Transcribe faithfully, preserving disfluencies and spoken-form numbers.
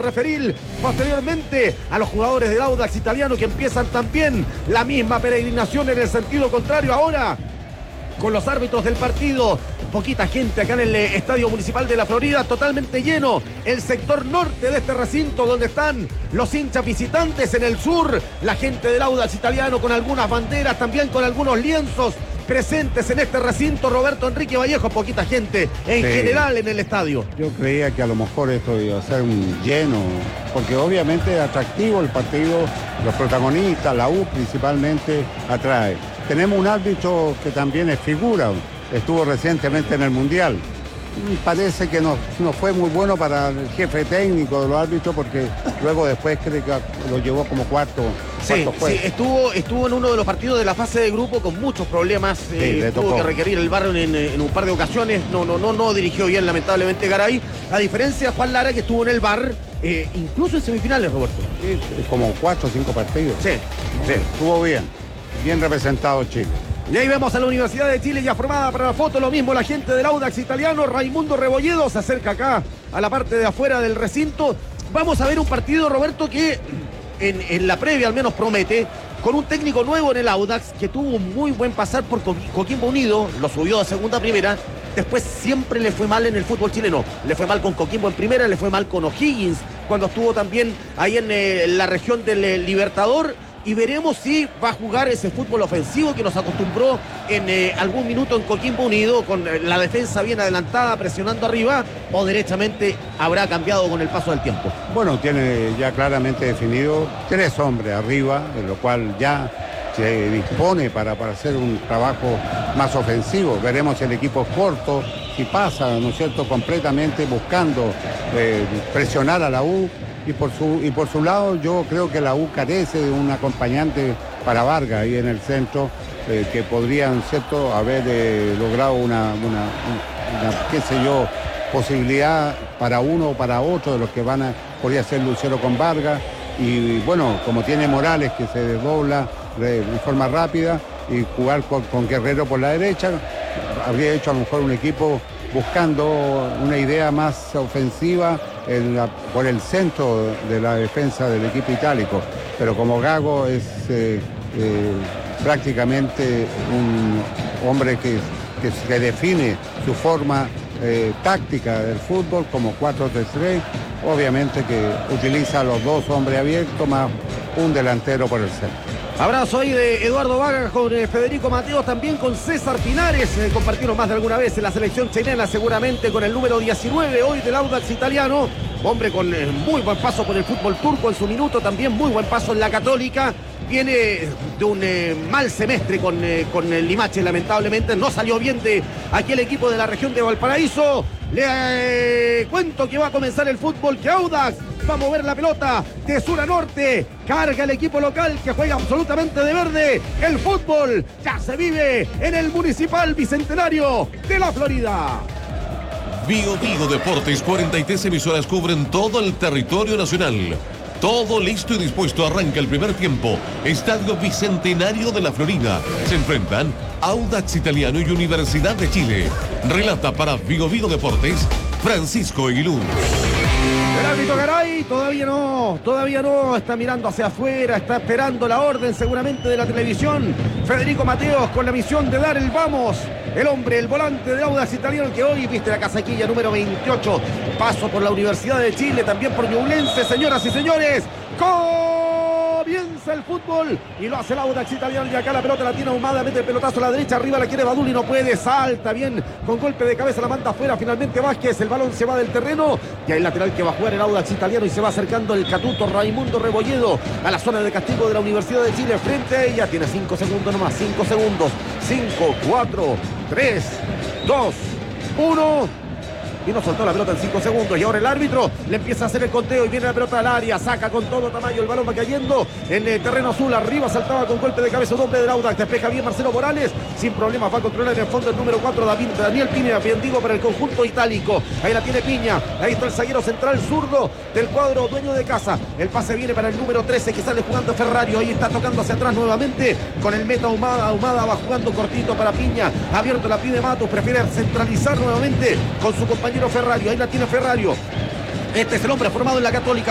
referil. Posteriormente a los jugadores del Audax Italiano que empiezan también la misma peregrinación en el sentido contrario ahora con los árbitros del partido. Poquita gente acá en el eh, Estadio Municipal de la Florida, totalmente lleno el sector norte de este recinto donde están los hinchas visitantes. En el sur, la gente del Audax Italiano con algunas banderas, también con algunos lienzos presentes en este recinto. Roberto Enrique Vallejo, poquita gente en sí. general en el estadio. Yo creía que a lo mejor esto iba a ser un lleno, porque obviamente es atractivo el partido, los protagonistas, la U principalmente atrae. Tenemos un árbitro que también es figura, estuvo recientemente en el Mundial. Parece que no, no fue muy bueno para el jefe técnico de los árbitros, porque luego después creo que lo llevó como cuarto. Sí, sí, estuvo, estuvo en uno de los partidos de la fase de grupo con muchos problemas. Sí, eh, tuvo tocó. que requerir el bar en, en un par de ocasiones. No, no, no, no dirigió bien, lamentablemente, Garay. A diferencia de Juan Lara, que estuvo en el bar, eh, incluso en semifinales, Roberto. Sí, como cuatro o cinco partidos. Sí, sí. Estuvo bien. Bien representado Chile. Y ahí vemos a la Universidad de Chile ya formada para la foto. Lo mismo la gente del Audax Italiano. Raimundo Rebolledo se acerca acá a la parte de afuera del recinto. Vamos a ver un partido, Roberto, que en, en la previa al menos promete. Con un técnico nuevo en el Audax que tuvo un muy buen pasar por Co- Coquimbo Unido. Lo subió a segunda a primera. Después siempre le fue mal en el fútbol chileno. Le fue mal con Coquimbo en primera, le fue mal con O'Higgins cuando estuvo también ahí en eh, la región del eh, Libertador. Y veremos si va a jugar ese fútbol ofensivo que nos acostumbró en eh, algún minuto en Coquimbo Unido, con eh, la defensa bien adelantada, presionando arriba, o derechamente habrá cambiado con el paso del tiempo. Bueno, tiene ya claramente definido tres hombres arriba, en lo cual ya se dispone para, para hacer un trabajo más ofensivo. Veremos si el equipo es corto, si pasa, ¿no es cierto?, completamente buscando eh, presionar a la U. Y por su y por su lado yo creo que la U carece de un acompañante para Vargas ahí en el centro, eh, que podrían, ¿cierto?, haber eh, logrado una, una, una, qué sé yo, posibilidad para uno o para otro de los que van a, podría ser Lucero con Vargas. Y bueno, como tiene Morales que se desdobla de, de forma rápida, y jugar con, con Guerrero por la derecha, habría hecho a lo mejor un equipo buscando una idea más ofensiva en la, por el centro de la defensa del equipo itálico. Pero como Gago es eh, eh, prácticamente un hombre que, que, que define su forma eh, táctica del fútbol como cuatro tres tres, obviamente que utiliza a los dos hombres abiertos más un delantero por el centro. Abrazo ahí de Eduardo Vargas con eh, Federico Mateos, también con César Pinares, eh, compartieron más de alguna vez en la selección chilena, seguramente con el número diecinueve hoy del Audax Italiano, hombre con eh, muy buen paso por el fútbol turco en su minuto, también muy buen paso en la Católica. Viene de un eh, mal semestre con, eh, con el Limache, lamentablemente no salió bien de aquel equipo de la región de Valparaíso. Le eh, cuento que va a comenzar el fútbol, que Audax va a mover la pelota de sur a norte, carga el equipo local que juega absolutamente de verde. El fútbol ya se vive en el Municipal Bicentenario de la Florida. Bio Bio Deportes, cuarenta y tres emisoras cubren todo el territorio nacional. Todo listo y dispuesto, arranca el primer tiempo. Estadio Bicentenario de la Florida. Se enfrentan Audax Italiano y Universidad de Chile. Relata para Bio Bio Deportes, Francisco Aguilú. El árbitro Garay todavía no, todavía no, está mirando hacia afuera, está esperando la orden seguramente de la televisión. Federico Mateos con la misión de dar el vamos. El hombre, el volante de Audax Italiano, que hoy viste la casaquilla número veintiocho. Paso por la Universidad de Chile, también por Ñublense, señoras y señores. Comienza el fútbol y lo hace el Audax Italiano. Y acá la pelota la tiene Ahumada, mete el pelotazo a la derecha, arriba la quiere Badul y no puede. Salta bien con golpe de cabeza, la manda afuera. Finalmente Vázquez, el balón se va del terreno. Y hay lateral que va a jugar el Audax Italiano y se va acercando el catuto Raimundo Rebolledo a la zona de castigo de la Universidad de Chile. Frente a ella, tiene cinco segundos nomás, cinco segundos. cinco, cuatro, tres, dos, uno. Y no soltó la pelota en cinco segundos. Y ahora el árbitro le empieza a hacer el conteo y viene la pelota al área. Saca con todo tamaño, el balón va cayendo en el terreno azul. Arriba saltaba con golpe de cabeza un hombre del Audax. Despeja bien Marcelo Morales. Sin problemas va a controlar en el fondo el número cuatro, David, Daniel Piña. Bien digo para el conjunto itálico. Ahí la tiene Piña. Ahí está el zaguero central zurdo del cuadro dueño de casa. El pase viene para el número trece que sale jugando Ferrario. Ahí está tocando hacia atrás nuevamente con el meta Ahumada. Ahumada va jugando cortito para Piña. Abierto la pide Matos. Prefiere centralizar nuevamente con su compañero Ferrario. Ahí la tiene Ferrario. Este es el hombre formado en la Católica.